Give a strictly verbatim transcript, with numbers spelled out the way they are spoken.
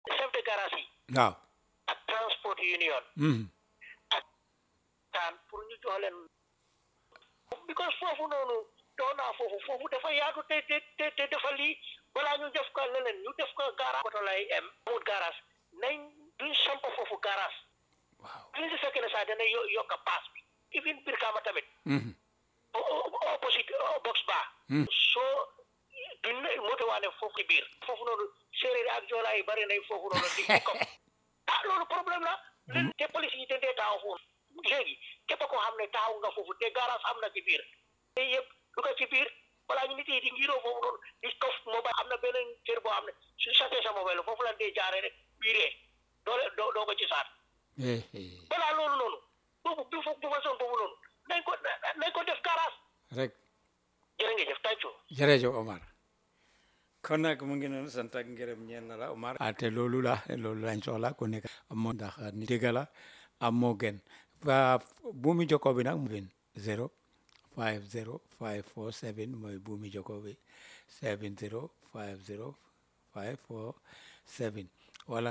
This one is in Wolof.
chef de garage yi waaw ak transport union mhm ak taan pour ñu jox leen because foofu noonu doon naa foofu foofu dafa yaatu te te te te dafa lii balaa ñu def ko leneen ñu def ko garage oto lay em amul garage nañ duñ samp foofu garage waaw duñ si fekkee ne sax dana yo- yokk paas bi even Brikama tamit mhm o- o- opposite o- box ba Hmm. soo duñ ne moto waane foofu ci biir foofu noonu séeréer ak joolaa yi bari nañ foofu noonu di di ko ah loolu problème la leen te police yi dendee taxaw foofu léegi képp koo xam ne taxaw nga foofu te garage am na ci biir te yëpp du ko ci biir balaa ñu nit yi di ngiroo foofu noonu di kof mobile am na beneen kër boo xam ne su sàccee sa mobile foofu la dee jaaree rek biiree doo le- doo doo ko ci saat eh eh balaa loolu noonu boobu bi foofu bu fa zone boobu noonu nañ ko na- nañ ko def garage rek jërë ngeen jëf tàccoo jërëjëf Omar kon nag mu ngi noonu sant ak ngërëm ñeen na la Omar ah te loolu la loolu lañ soxla ku nekk amoo ndax ni dëgg la am moo gën waa buumi jokkoo bi nag mu bin zero five zero five four seven mooy buumi jokkoo bi seven zero five zero five four seven